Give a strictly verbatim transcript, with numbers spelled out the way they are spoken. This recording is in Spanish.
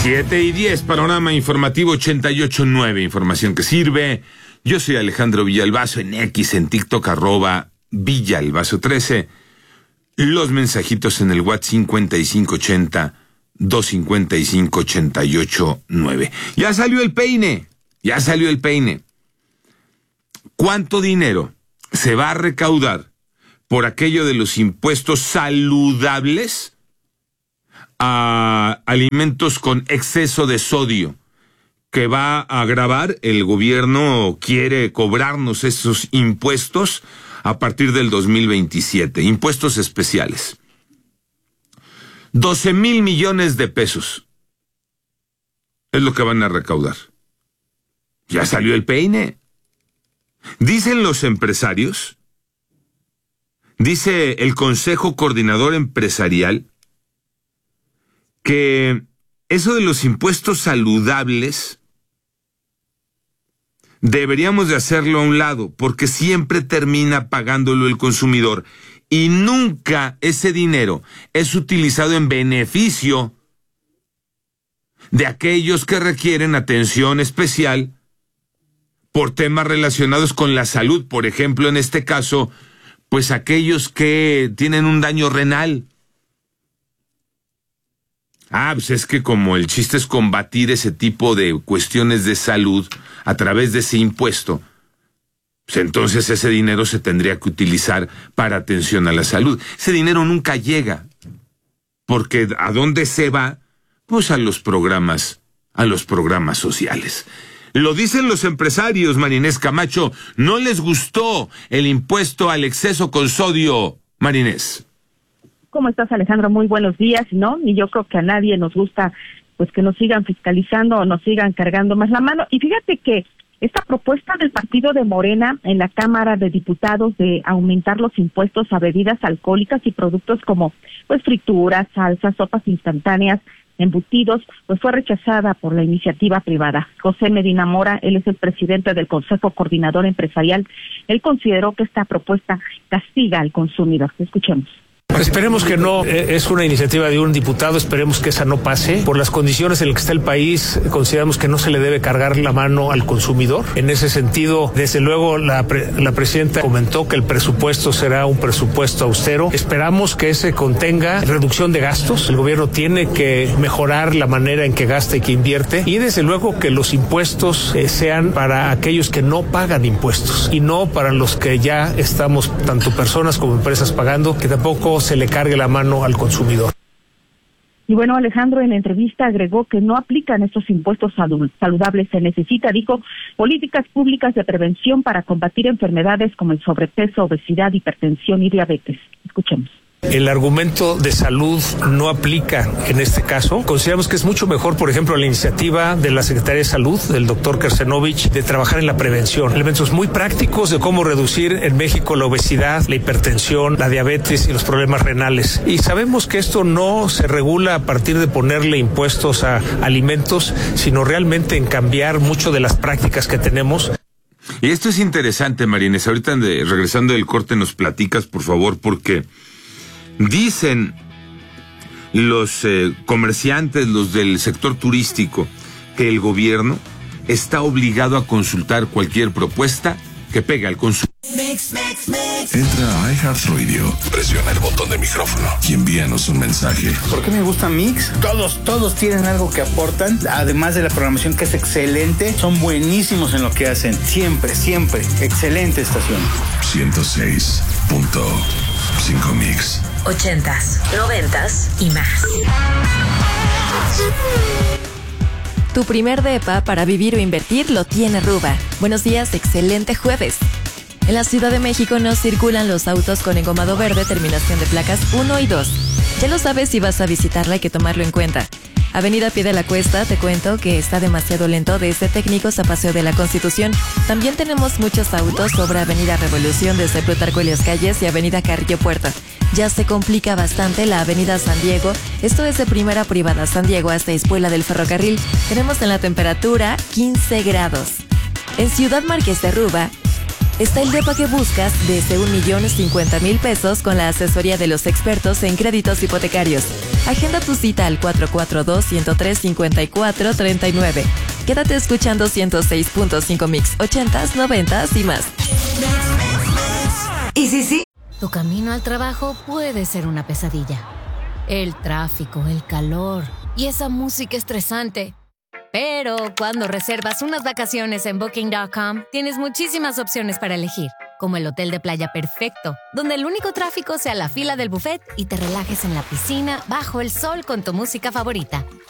siete y diez, panorama informativo ochenta y ocho punto nueve, información que sirve. Yo soy Alejandro Villalbazo, en X, en TikTok, arroba Villalbazo trece. Los mensajitos en el WhatsApp cincuenta y cinco ochenta, doscientos cincuenta y cinco, ochenta y ocho nueve. Ya salió el peine, ya salió el peine. ¿Cuánto dinero se va a recaudar por aquello de los impuestos saludables a alimentos con exceso de sodio que va a agravar? El gobierno quiere cobrarnos esos impuestos a partir del dos mil veintisiete, impuestos especiales. doce mil millones de pesos es lo que van a recaudar. Ya salió el peine. Dicen los empresarios, dice el Consejo Coordinador Empresarial, que eso de los impuestos saludables deberíamos de hacerlo a un lado, porque siempre termina pagándolo el consumidor y nunca ese dinero es utilizado en beneficio de aquellos que requieren atención especial por temas relacionados con la salud. Por ejemplo, en este caso, pues aquellos que tienen un daño renal. Ah, pues es que como el chiste es combatir ese tipo de cuestiones de salud a través de ese impuesto, pues entonces ese dinero se tendría que utilizar para atención a la salud. Ese dinero nunca llega, porque ¿a dónde se va? Pues a los programas, a los programas sociales. Lo dicen los empresarios, Marinés Camacho, no les gustó el impuesto al exceso con sodio, Marinés. ¿Cómo estás, Alejandro? Muy buenos días, ¿no? Y yo creo que a nadie nos gusta pues que nos sigan fiscalizando o nos sigan cargando más la mano. Y fíjate que esta propuesta del partido de Morena en la Cámara de Diputados de aumentar los impuestos a bebidas alcohólicas y productos como pues frituras, salsas, sopas instantáneas, embutidos, pues fue rechazada por la iniciativa privada. José Medina Mora, él es el presidente del Consejo Coordinador Empresarial, él consideró que esta propuesta castiga al consumidor. Escuchemos. Esperemos que no, es una iniciativa de un diputado, esperemos que esa no pase. Por las condiciones en las que está el país, consideramos que no se le debe cargar la mano al consumidor. En ese sentido, desde luego, la, pre, la presidenta comentó que el presupuesto será un presupuesto austero. Esperamos que ese contenga reducción de gastos. El gobierno tiene que mejorar la manera en que gasta y que invierte. Y desde luego que los impuestos eh, sean para aquellos que no pagan impuestos y no para los que ya estamos, tanto personas como empresas, pagando, que tampoco se le cargue la mano al consumidor. Y bueno, Alejandro en la entrevista agregó que no aplican estos impuestos saludables. Se necesita, dijo, políticas públicas de prevención para combatir enfermedades como el sobrepeso, obesidad, hipertensión y diabetes. Escuchemos. El argumento de salud no aplica en este caso. Consideramos que es mucho mejor, por ejemplo, la iniciativa de la Secretaría de Salud, del doctor Kersenovich, de trabajar en la prevención. Elementos muy prácticos de cómo reducir en México la obesidad, la hipertensión, la diabetes y los problemas renales. Y sabemos que esto no se regula a partir de ponerle impuestos a alimentos, sino realmente en cambiar mucho de las prácticas que tenemos. Y esto es interesante, Marines. Ahorita de, regresando del corte nos platicas, por favor, porque dicen los eh, comerciantes, los del sector turístico, que el gobierno está obligado a consultar cualquier propuesta que pegue al consumo. Entra a iHeartRadio, presiona el botón de micrófono y envíanos un mensaje. ¿Por qué me gusta Mix? Todos, todos tienen algo que aportan, además de la programación que es excelente, son buenísimos en lo que hacen. Siempre, siempre, excelente estación. ciento seis punto cinco Mix. Ochentas, noventas y más. Tu primer depa para vivir o invertir lo tiene Ruba. Buenos días, excelente jueves. En la Ciudad de México no circulan los autos con engomado verde, terminación de placas uno y dos. Ya lo sabes, si vas a visitarla hay que tomarlo en cuenta. Avenida Pie de la Cuesta, te cuento que está demasiado lento desde Técnicos a Paseo de la Constitución. También tenemos muchos autos sobre Avenida Revolución desde Plutarco Elías Calles y Avenida Carrillo Puerto. Ya se complica bastante la Avenida San Diego, esto es de Primera Privada San Diego hasta Espuela del Ferrocarril. Tenemos en la temperatura quince grados. En Ciudad Márquez de Ruba, está el depa que buscas desde un millón cincuenta mil pesos con la asesoría de los expertos en créditos hipotecarios. Agenda tu cita al cuatro cuatro dos, uno cero tres, cinco cuatro tres nueve. Quédate escuchando ciento seis punto cinco Mix, ochentas, noventas y más. Y sí, sí. Tu camino al trabajo puede ser una pesadilla. El tráfico, el calor y esa música estresante. Pero cuando reservas unas vacaciones en Booking punto com, tienes muchísimas opciones para elegir, como el hotel de playa perfecto, donde el único tráfico sea la fila del buffet y te relajes en la piscina bajo el sol con tu música favorita.